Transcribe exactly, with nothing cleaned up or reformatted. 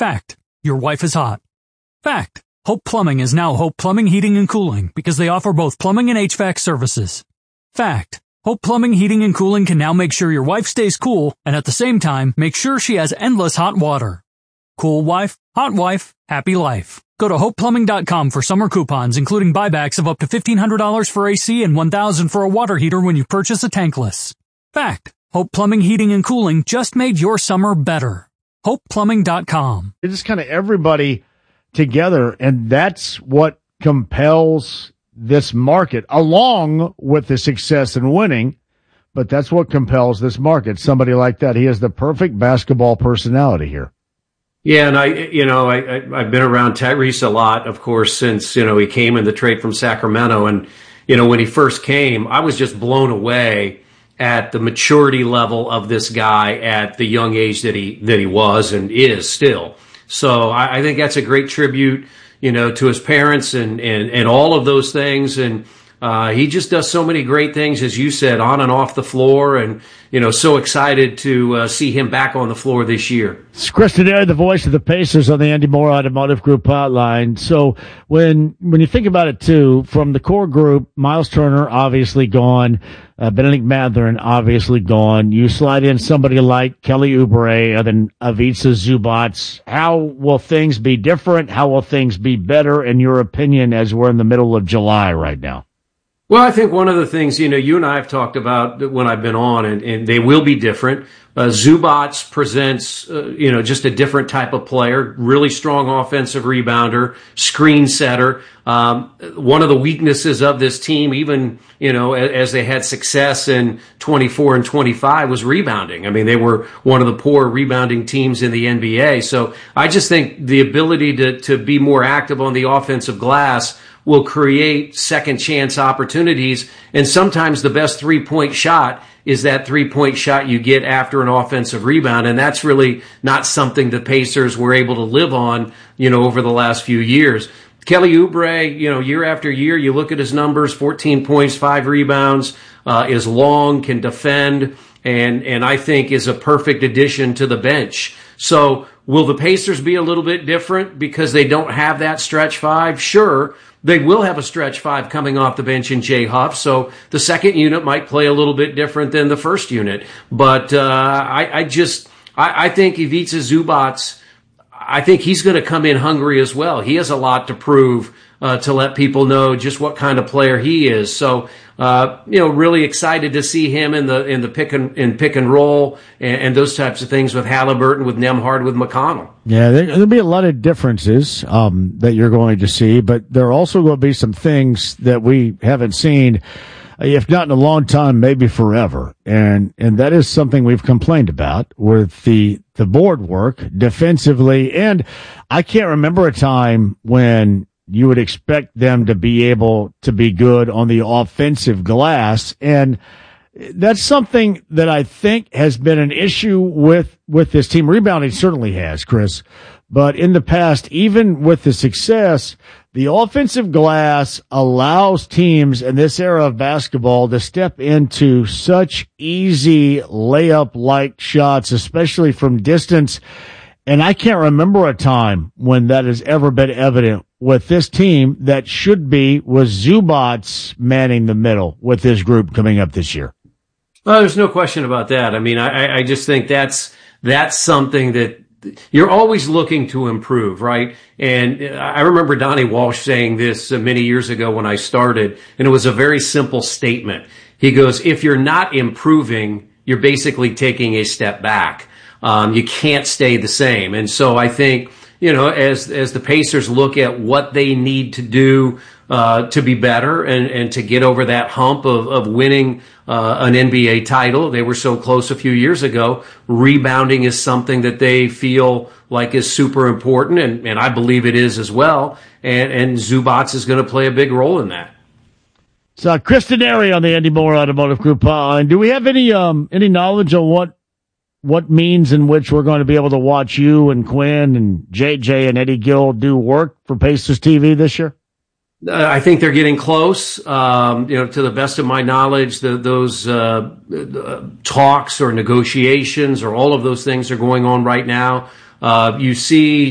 Fact. Your wife is hot. Fact. Hope Plumbing is now Hope Plumbing, Heating, and Cooling because they offer both plumbing and H V A C services. Fact. Hope Plumbing, Heating, and Cooling can now make sure your wife stays cool and at the same time make sure she has endless hot water. Cool wife, hot wife, happy life. Go to hope plumbing dot com for summer coupons, including buybacks of up to fifteen hundred dollars for A C and one thousand dollars for a water heater when you purchase a tankless. Fact. Hope Plumbing, Heating, and Cooling just made your summer better. hope plumbing dot com. It's just kind of everybody together, and that's what compels this market, along with the success in winning. But that's what compels this market. Somebody like that. He has the perfect basketball personality here. Yeah, and I, you know, I, I, I've been around Tyrese a lot, of course, since, you know, he came in the trade from Sacramento. And, you know, when he first came, I was just blown away at the maturity level of this guy at the young age that he, that he was and is still. So I, I think that's a great tribute, you know, to his parents and, and, and all of those things. And, Uh, he just does so many great things, as you said, on and off the floor, and, you know, so excited to uh, see him back on the floor this year. It's Chris Denari, the voice of the Pacers on the Andy Moore Automotive Group hotline. So when when you think about it, too, from the core group, Miles Turner obviously gone, uh, Benedict Mathurin obviously gone. You slide in somebody like Kelly Oubre and then Ivica Zubac. How will things be different? How will things be better, in your opinion, as we're in the middle of July right now? Well, I think one of the things, you know, you and I have talked about when I've been on, and, and they will be different. Uh, Zubac presents, uh, you know, just a different type of player, really strong offensive rebounder, screen setter. Um, one of the weaknesses of this team, even, you know, as, as they had success in twenty-four and twenty-five, was rebounding. I mean, they were one of the poor rebounding teams in the N B A. So I just think the ability to, to be more active on the offensive glass will create second chance opportunities. And sometimes the best three point shot is that three point shot you get after an offensive rebound. And that's really not something the Pacers were able to live on, you know, over the last few years. Kelly Oubre, you know, year after year, you look at his numbers, fourteen points, five rebounds, uh, is long, can defend, and, and I think is a perfect addition to the bench. So will the Pacers be a little bit different because they don't have that stretch five? Sure. They will have a stretch five coming off the bench in Jay Huff, so the second unit might play a little bit different than the first unit. But uh, I, I just, I, I think Ivica Zubac, I think he's going to come in hungry as well. He has a lot to prove uh, to let people know just what kind of player he is. So, uh, you know, really excited to see him in the in the pick and in pick and roll and, and those types of things with Halliburton, with Nembhard, with McConnell. Yeah, there, there'll be a lot of differences um, that you're going to see, but there are also going to be some things that we haven't seen, if not in a long time, maybe forever. And and that is something we've complained about with the the board work defensively. And I can't remember a time when you would expect them to be able to be good on the offensive glass. And that's something that I think has been an issue with, with this team. Rebounding certainly has, Chris. But in the past, even with the success, the offensive glass allows teams in this era of basketball to step into such easy layup-like shots, especially from distance. And I can't remember a time when that has ever been evident with this team that should be with Zubac manning the middle with this group coming up this year. Well, there's no question about that. I mean, I, I just think that's that's something that you're always looking to improve, right? And I remember Donnie Walsh saying this many years ago when I started, and it was a very simple statement. He goes, if you're not improving, you're basically taking a step back. Um, you can't stay the same. And so I think, you know, as as the Pacers look at what they need to do uh, to be better and, and to get over that hump of, of winning uh, an N B A title, they were so close a few years ago. Rebounding is something that they feel like is super important, and, and I believe it is as well. And, and Zubac is going to play a big role in that. So, Chris Denari on the Andy Moore Automotive Group. Uh, do we have any um any knowledge on what what means in which we're going to be able to watch you and Quinn and J J and Eddie Gill do work for Pacers T V this year? Uh, I think they're getting close. Um, you know, to the best of my knowledge, the, those uh, uh, talks or negotiations or all of those things are going on right now. Uh, you see